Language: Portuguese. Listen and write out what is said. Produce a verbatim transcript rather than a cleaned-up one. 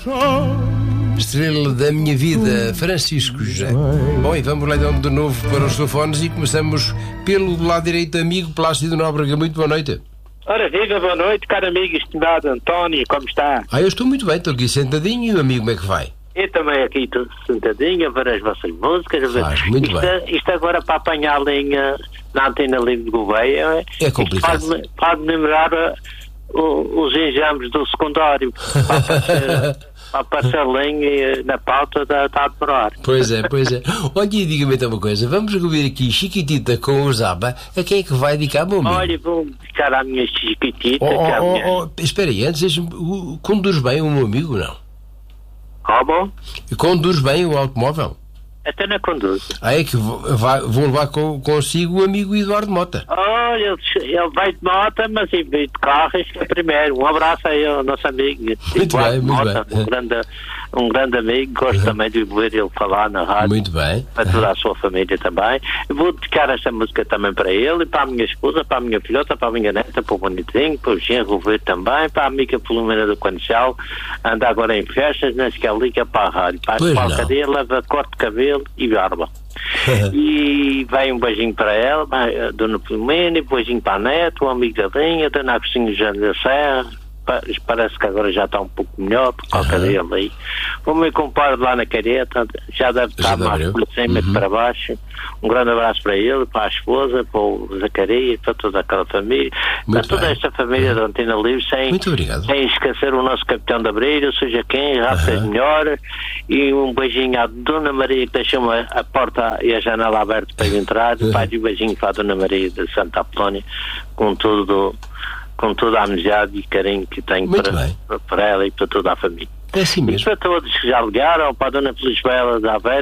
Estrela da minha vida, Francisco José. Bom, e vamos lá então de novo para os telefones e começamos pelo lado direito, amigo Plácido Nóbrega. Muito boa noite. Ora, viva, boa noite, caro amigo estimado António, como está? Ah, eu estou muito bem, estou aqui sentadinho e o amigo como é que vai? Eu também aqui estou sentadinho a ver as vossas músicas. Faz muito isto, bem. Isto agora para apanhar a linha na antena livre de Gouveia É complicado. Pode-me pode lembrar uh, o, os enjambres do secundário para aparecer, para aparecer a linha na pauta da está a demorar. Pois é, pois é. Olha, e diga-me então uma coisa, vamos ouvir aqui Chiquitita com o Zaba. A quem é que vai dedicar, meu amigo? Olha, vou dedicar à minha Chiquitita. Oh, que é a oh, minha... oh, oh, espera aí, antes deixa-me- o- conduz bem o meu amigo, não? Como? Conduz bem o automóvel? Até na conduz. Ah, é que vou, vai- vou levar com- consigo o amigo Eduardo Mota. Olha, ele, ele vai de moto, mas em vez de carro, este é primeiro. Um abraço aí ao nosso amigo. Muito Eduardo bem, muito Mota, bem. Um grande, um grande amigo, gosto também de ouvir ele falar na rádio. Muito bem. Para toda a sua família também. Eu vou dedicar esta música também para ele, e para a minha esposa, para a minha filhota, para a minha neta, para o Bonitinho, para o genro ver também, para a amiga Filomena do Conchal, anda agora em festas, não se quer liga para a rádio, para Pois a não. cadeia, leva corte de cabelo e barba. E vai um beijinho para ela, vai a Dona Filomena, e um beijinho para a neta, o amigo da Dinha, a Dona Agostinho Jânio da Serra. Pa- Parece que agora já está um pouco melhor por causa Aham. dele aí. O meu compadre lá na careta já deve Já estar dá mais breve. por cima que para baixo. Um grande abraço para ele, para a esposa, para o Zacarias, para toda aquela família, Muito para toda bem. esta família da Antena Livre, sem, Muito obrigado. sem esquecer o nosso capitão da Brilha, seja quem, raças Aham. melhores, e um beijinho à Dona Maria que deixou a, a porta e a janela aberta para eu entrar, pai, e um beijinho para a Dona Maria de Santa Apolónia, com tudo, com toda a amizade e carinho que tenho Muito para, bem. para ela e para toda a família. É assim E mesmo. para todos que já ligaram, para a Dona Felisbela da Aveira,